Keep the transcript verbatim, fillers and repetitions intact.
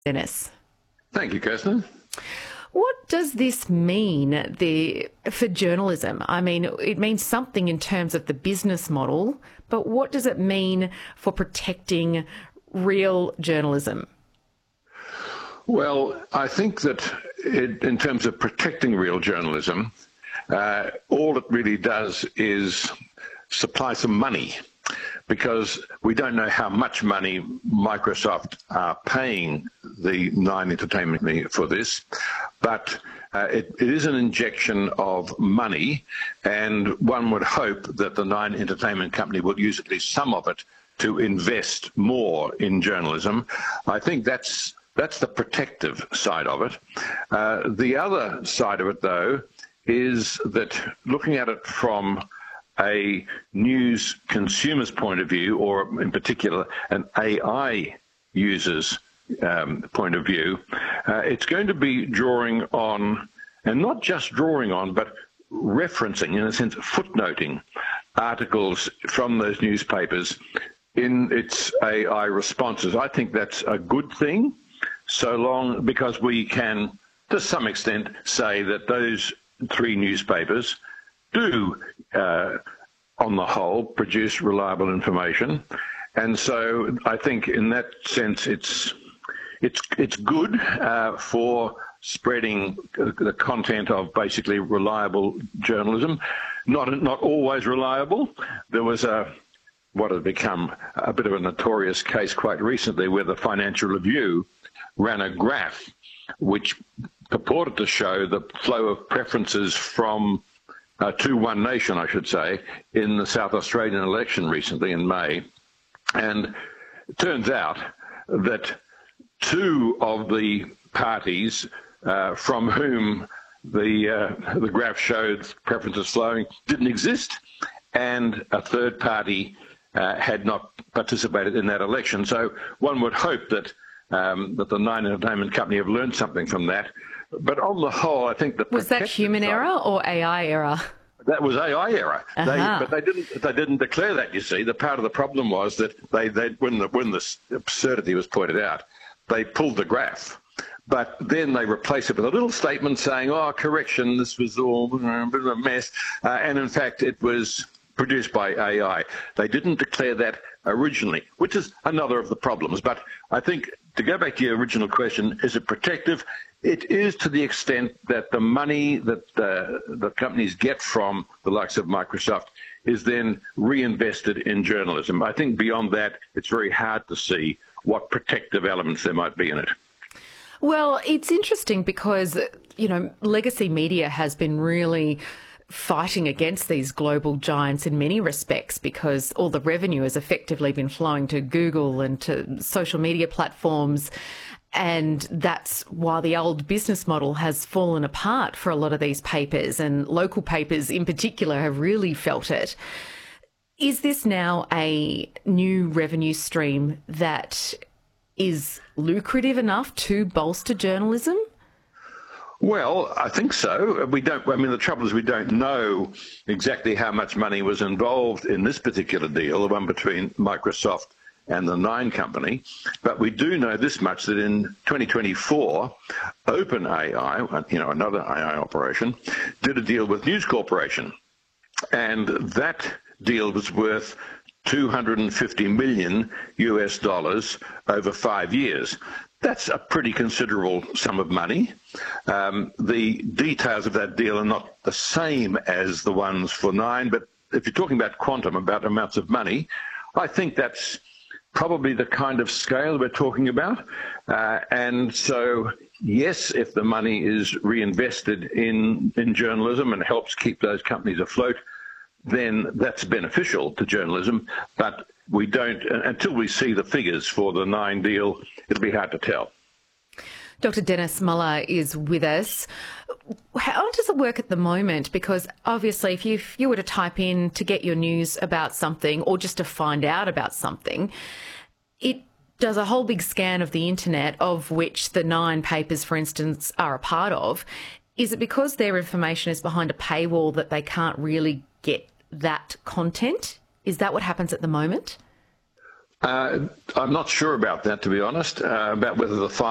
Dennis. Thank you, Kirsten. What does this mean the, for journalism? I mean, it means something in terms of the business model, but what does it mean for protecting real journalism? Well, I think that it, in terms of protecting real journalism, uh, all it really does is supply some money, because we don't know how much money Microsoft are paying the Nine Entertainment for this, but uh, it, it is an injection of money, and one would hope that the Nine Entertainment Company will use at least some of it to invest more in journalism. I think that's that's the protective side of it. Uh, the other side of it, though, is that looking at it from a news consumer's point of view, or in particular an A I user's um, point of view, uh, it's going to be drawing on, and not just drawing on, but referencing, in a sense, footnoting articles from those newspapers in its A I responses. I think that's a good thing, so long because we can, to some extent, say that those three newspapers do, uh, on the whole, produce reliable information. And so I think in that sense it's it's it's good uh, for spreading the content of basically reliable journalism. Not not always reliable. There was a what had become a bit of a notorious case quite recently where the Financial Review ran a graph which purported to show the flow of preferences from Uh, to One Nation, I should say, in the South Australian election recently in May. And it turns out that two of the parties uh, from whom the, uh, the graph showed preferences flowing didn't exist, and a third party uh, had not participated in that election. So one would hope that, um, that the Nine Entertainment Company have learned something from that. But on the whole, I think that was that human error or A I error? That was A I error. Uh-huh. They, but they didn't. They didn't declare that. You see, the part of the problem was that they, they when the when this absurdity was pointed out, they pulled the graph, but then they replaced it with a little statement saying, "Oh, correction, this was all a bit of a mess," uh, and in fact, it was produced by A I. They didn't declare that originally, which is another of the problems. But I think, to go back to your original question, is it protective? It is, to the extent that the money that uh, the companies get from the likes of Microsoft is then reinvested in journalism. I think beyond that, it's very hard to see what protective elements there might be in it. Well, it's interesting because, you know, legacy media has been really fighting against these global giants in many respects, because all the revenue has effectively been flowing to Google and to social media platforms. And that's why the old business model has fallen apart for a lot of these papers, and local papers in particular have really felt it. Is this now a new revenue stream that is lucrative enough to bolster journalism? Well, I think so. We don't. I mean, the trouble is we don't know exactly how much money was involved in this particular deal, the one between Microsoft and the Nine Company. But we do know this much, that in twenty twenty-four, OpenAI, you know, another A I operation, did a deal with News Corporation. And that deal was worth two hundred fifty million U S dollars over five years. That's a pretty considerable sum of money. Um, the details of that deal are not the same as the ones for Nine, but if you're talking about quantum, about amounts of money, I think that's probably the kind of scale we're talking about. Uh, and so, yes, if the money is reinvested in, in journalism and helps keep those companies afloat, then that's beneficial to journalism. But we don't, until we see the figures for the Nine deal, it'll be hard to tell. Doctor Dennis Muller is with us. How does it work at the moment? Because obviously if you, if you were to type in to get your news about something, or just to find out about something, it does a whole big scan of the internet, of which the Nine papers, for instance, are a part of. Is it because their information is behind a paywall that they can't really get that content? Is that what happens at the moment? Uh, I'm not sure about that, to be honest, uh, about whether the